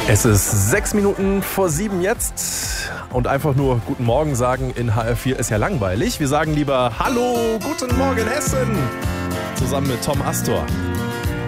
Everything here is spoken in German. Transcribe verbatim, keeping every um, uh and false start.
Es ist sechs Minuten vor sieben jetzt und einfach nur Guten Morgen sagen in H R vier ist ja langweilig. Wir sagen lieber Hallo, Guten Morgen Hessen, zusammen mit Tom Astor.